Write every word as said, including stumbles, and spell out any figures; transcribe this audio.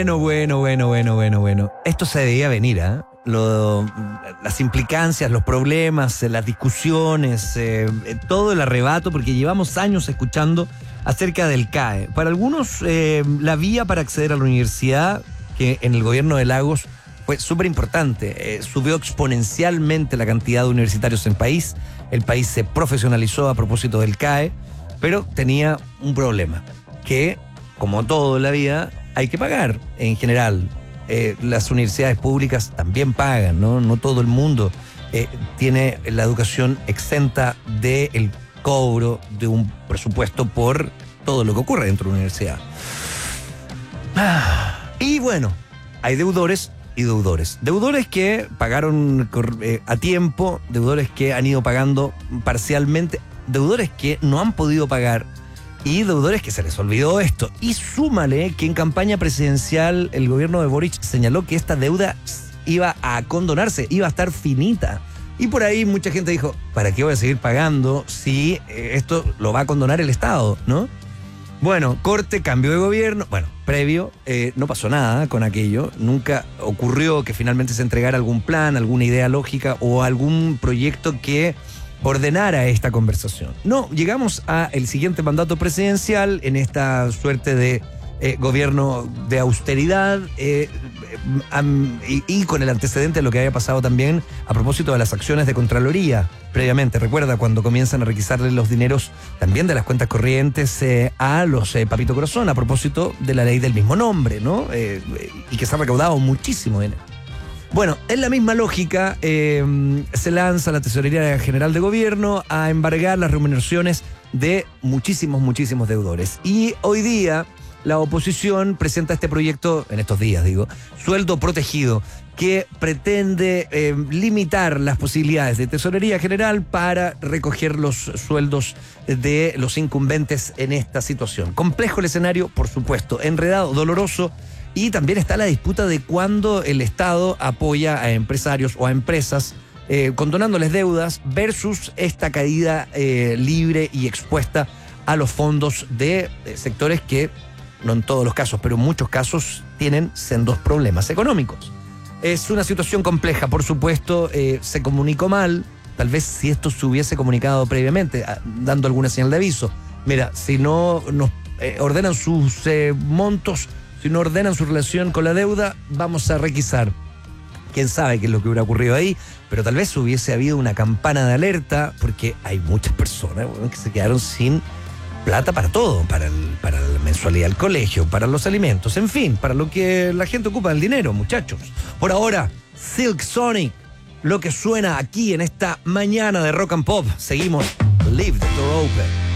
Bueno, bueno, bueno, bueno, bueno, bueno. Esto se debía venir, ¿eh? Lo, las implicancias, los problemas, las discusiones, eh, todo el arrebato, porque llevamos años escuchando acerca del C A E. Para algunos, eh, la vía para acceder a la universidad, que en el gobierno de Lagos fue súper importante, eh, subió exponencialmente la cantidad de universitarios en el país, el país se profesionalizó a propósito del C A E, pero tenía un problema, que, como todo en la vida, hay que pagar en general. Eh, las universidades públicas también pagan, ¿no? No todo el mundo eh, tiene la educación exenta del cobro de un presupuesto por todo lo que ocurre dentro de la universidad. Ah, y bueno, hay deudores y deudores. Deudores que pagaron eh, a tiempo, deudores que han ido pagando parcialmente, deudores que no han podido pagar y deudores que se les olvidó esto. Y súmale que en campaña presidencial el gobierno de Boric señaló que esta deuda iba a condonarse, iba a estar finita. Y por ahí mucha gente dijo, ¿para qué voy a seguir pagando si eh, esto lo va a condonar el Estado, ¿no? Bueno, corte, cambio de gobierno. Bueno, previo, eh, no pasó nada con aquello. Nunca ocurrió que finalmente se entregara algún plan, alguna idea lógica o algún proyecto que ordenara esta conversación. No, llegamos al siguiente mandato presidencial en esta suerte de eh, gobierno de austeridad eh, um, y, y con el antecedente de lo que había pasado también a propósito de las acciones de Contraloría previamente. Recuerda cuando comienzan a requisarle los dineros también de las cuentas corrientes eh, a los eh, Papito Corazón a propósito de la ley del mismo nombre, ¿no? Eh, y que se ha recaudado muchísimo dinero. Bueno, en la misma lógica, eh, se lanza la Tesorería General de Gobierno a embargar las remuneraciones de muchísimos, muchísimos deudores. Y hoy día la oposición presenta este proyecto, en estos días digo, Sueldo Protegido, que pretende eh, limitar las posibilidades de Tesorería General para recoger los sueldos de los incumbentes en esta situación. Complejo el escenario, por supuesto, enredado, doloroso. Y también está la disputa de cuándo el Estado apoya a empresarios o a empresas eh, condonándoles deudas versus esta caída eh, libre y expuesta a los fondos de, de sectores que, no en todos los casos, pero en muchos casos, tienen sendos problemas económicos. Es una situación compleja, por supuesto, eh, se comunicó mal, tal vez si esto se hubiese comunicado previamente, dando alguna señal de aviso. Mira, si no nos eh, ordenan sus eh, montos, si no ordenan su relación con la deuda, vamos a requisar. Quién sabe qué es lo que hubiera ocurrido ahí, pero tal vez hubiese habido una campana de alerta, porque hay muchas personas bueno, que se quedaron sin plata para todo, para, el, para la mensualidad del colegio, para los alimentos, en fin, para lo que la gente ocupa el dinero, muchachos. Por ahora, Silk Sonic, lo que suena aquí en esta mañana de Rock and Pop. Seguimos, Leave the Door Open.